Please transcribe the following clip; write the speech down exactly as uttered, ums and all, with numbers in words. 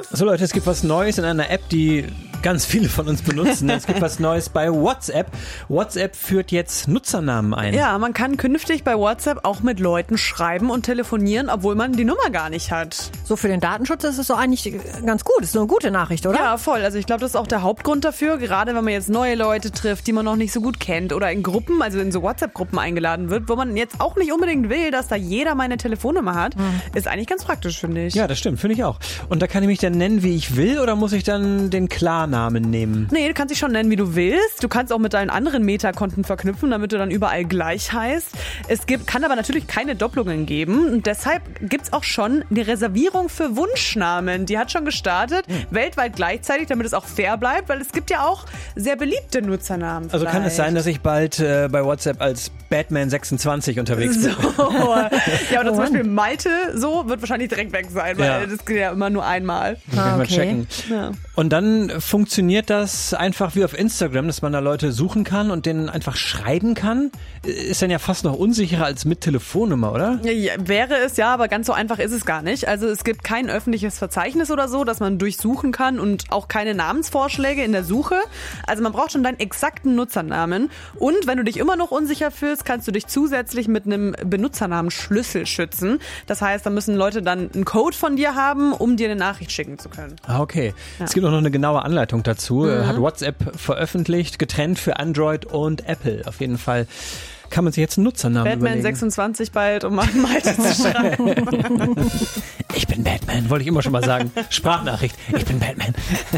So Leute, es gibt was Neues in einer App, die ganz viele von uns benutzen. Es gibt was Neues bei WhatsApp. WhatsApp führt jetzt Nutzernamen ein. Ja, man kann künftig bei WhatsApp auch mit Leuten schreiben und telefonieren, obwohl man die Nummer gar nicht hat. So für den Datenschutz ist es doch eigentlich ganz gut. Ist so eine gute Nachricht, oder? Ja, voll. Also ich glaube, das ist auch der Hauptgrund dafür, gerade wenn man jetzt neue Leute trifft, die man noch nicht so gut kennt oder in Gruppen, also in so WhatsApp-Gruppen eingeladen wird, wo man jetzt auch nicht unbedingt will, dass da jeder meine Telefonnummer hat, hm. ist eigentlich ganz praktisch, finde ich. Ja, das stimmt, finde ich auch. Und da kann ich mich dann nennen, wie ich will, oder muss ich dann den Klarnamen nehmen? Nee, du kannst dich schon nennen, wie du willst. Du kannst auch mit deinen anderen Meta-Konten verknüpfen, damit du dann überall gleich heißt. Es gibt, kann aber natürlich keine Doppelungen geben. Und deshalb gibt's auch schon die Reservierung für Wunschnamen. Die hat schon gestartet, hm. weltweit gleichzeitig, damit es auch fair bleibt, weil es gibt ja auch sehr beliebte Nutzernamen. Also kann es sein, dass ich bald äh, bei WhatsApp als Batman sechsundzwanzig unterwegs bin? So. Ja, oder zum Beispiel Malte, so, wird wahrscheinlich direkt weg sein, weil Ja. das geht ja immer nur einmal. Ah, okay. Mal checken. Ja. Und dann funktioniert das einfach wie auf Instagram, dass man da Leute suchen kann und denen einfach schreiben kann. Ist dann ja fast noch unsicherer als mit Telefonnummer, oder? Ja, wäre es ja, aber ganz so einfach ist es gar nicht. Also es gibt kein öffentliches Verzeichnis oder so, das man durchsuchen kann und auch keine Namensvorschläge in der Suche. Also man braucht schon deinen exakten Nutzernamen. Und wenn du dich immer noch unsicher fühlst, kannst du dich zusätzlich mit einem Benutzernamenschlüssel schützen. Das heißt, da müssen Leute dann einen Code von dir haben, um dir eine Nachricht schicken zu können. Ah, okay. Ja. Es gibt auch noch eine genaue Anleitung dazu. Mhm. Hat WhatsApp veröffentlicht, getrennt für Android und Apple. Auf jeden Fall kann man sich jetzt einen Nutzernamen Batman überlegen. sechsundzwanzig bald, um Malte zu schreiben. Ich bin Batman, wollte ich immer schon mal sagen. Sprachnachricht, ich bin Batman.